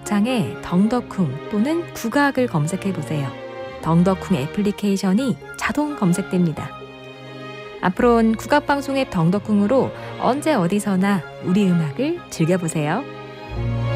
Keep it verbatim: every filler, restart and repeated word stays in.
검색창에 덩더쿵 또는 국악을 검색해 보세요. 덩더쿵 애플리케이션이 자동 검색됩니다. 앞으로는 국악방송 앱 덩더쿵으로 언제 어디서나 우리 음악을 즐겨보세요.